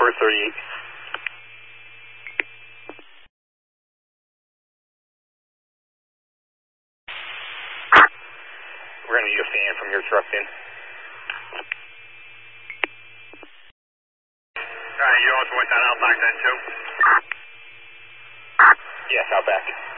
for 38. We're going to need a fan from your truck then. Alright, you also want that Outback then too? Yes, Outback.